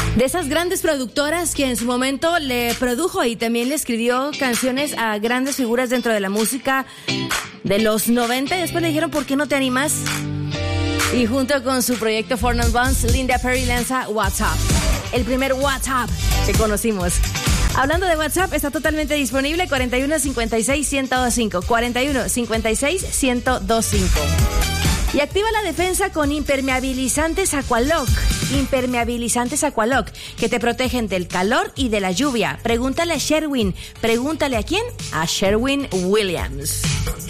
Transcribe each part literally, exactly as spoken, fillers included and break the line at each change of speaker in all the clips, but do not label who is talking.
De esas grandes productoras que en su momento le produjo y también le escribió canciones a grandes figuras dentro de la música de los noventa, y después le dijeron, ¿por qué no te animas? Y junto con su proyecto Four Non Blondes, Linda Perry lanza WhatsApp, el primer WhatsApp que conocimos. Hablando de WhatsApp, está totalmente disponible, cuatro uno cinco seis, uno cero dos cinco, cuatro uno cinco seis, uno cero dos cinco. Y activa la defensa con impermeabilizantes Aqualock. Impermeabilizantes Aqualock, que te protegen del calor y de la lluvia. Pregúntale a Sherwin. ¿Pregúntale a quién? A Sherwin Williams.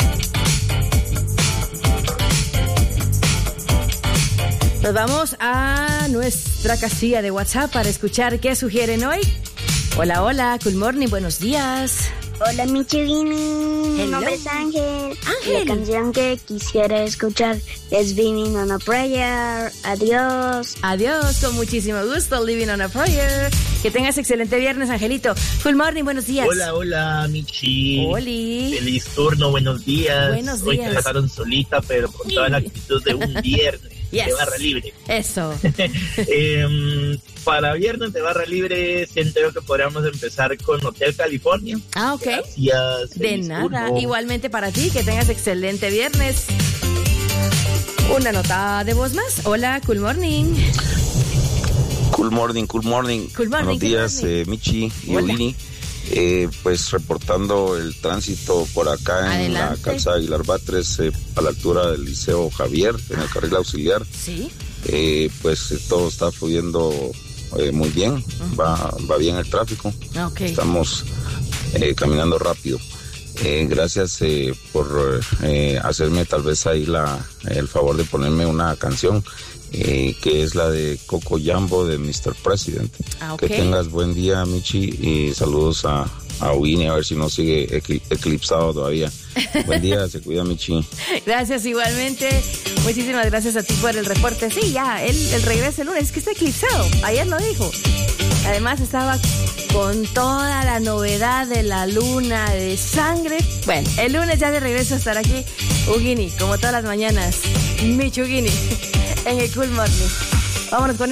Nos vamos a nuestra casilla de WhatsApp para escuchar qué sugieren hoy. Hola, hola, good morning, buenos días.
Hola, Michi Vini. Mi nombre es Ángel.
Ángel.
La canción que quisiera escuchar es Living on a Prayer. Adiós.
Adiós, con muchísimo gusto, Living on a Prayer. Que tengas excelente viernes, Angelito. Good morning, buenos días.
Hola, hola, Michi.
Oli.
Feliz turno, buenos días.
Buenos
Hoy
días.
te dejaron solita, pero con toda la actitud de un viernes.
Yes.
De barra libre.
Eso.
eh, para viernes de barra libre, siento yo que podríamos empezar con Hotel California.
Ah, ok.
Gracias.
De
feliz
nada.
turno.
Igualmente para ti, que tengas excelente viernes. Una nota de voz más. Hola, good morning.
Cool morning, cool morning.
Cool morning,
Buenos
good
días,
morning.
eh, Michi y
Hola.
Olini. Eh, pues reportando el tránsito por acá en
Adelante.
la calzada Aguilar Batres, eh, a la altura del Liceo Javier, en el carril auxiliar.
Sí.
Eh, pues eh, todo está fluyendo eh, muy bien, uh-huh. va, va bien el tráfico.
Ok.
Estamos eh, caminando rápido. Eh, gracias eh, por eh, hacerme tal vez ahí la, el favor de ponerme una canción. Eh, que es la de Coco Jambo de mister President.
Ah, ok.
Que tengas buen día, Michi, y saludos a, a Winnie, a ver si no sigue ecl- eclipsado todavía. Buen día, se cuida, Michi.
Gracias, igualmente. Muchísimas gracias a ti por el reporte. Sí, ya, él, el regreso el lunes, es que está eclipsado, ayer lo dijo. Además estaba con toda la novedad de la luna de sangre. Bueno, el lunes ya de regreso estará aquí Ugini, como todas las mañanas. Michi Ugini, en el Cool Morning. Vámonos con